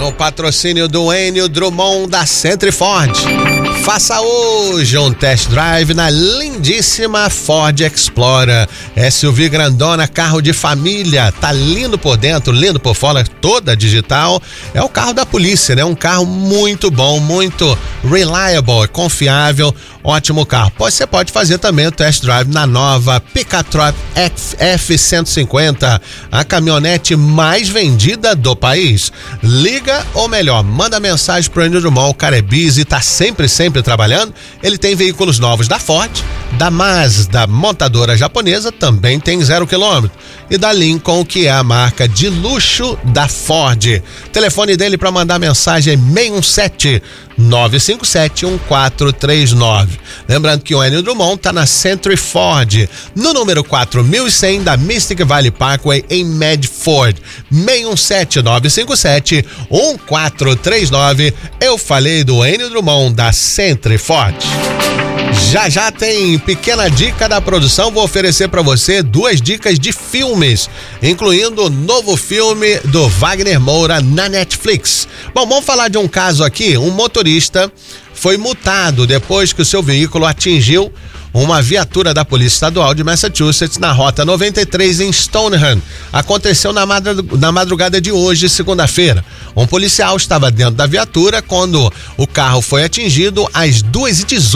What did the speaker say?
No patrocínio do Enio Drummond da Century Ford. Faça hoje um test drive na lindíssima Ford Explorer. SUV grandona, carro de família. Tá lindo por dentro, lindo por fora, toda digital. É o carro da polícia, né? Um carro muito bom, muito reliable, confiável. Ótimo carro. Você pode fazer também o test drive na nova Picatrop F-150, a caminhonete mais vendida do país. Liga, ou melhor, manda mensagem pro Enio Drummond. O cara é busy, tá sempre trabalhando. Ele tem veículos novos da Ford, da Mazda, montadora japonesa, também tem 0 km. E da Lincoln, que é a marca de luxo da Ford. Telefone dele para mandar mensagem é 617-957-1439. Lembrando que o Enio Drummond tá na Century Ford, no número 4100 da Mystic Valley Parkway, em Medford. 617-957-1439. Eu falei do Enio Drummond da Century Ford. Já tem pequena dica da produção. Vou oferecer para você 2 dicas de filmes, incluindo o novo filme do Wagner Moura na Netflix. Bom, vamos falar de um caso aqui. Um motorista foi multado depois que o seu veículo atingiu uma viatura da Polícia Estadual de Massachusetts na Rota 93 em Stoneham. Aconteceu na madrugada de hoje, segunda-feira. Um policial estava dentro da viatura quando o carro foi atingido às 2h18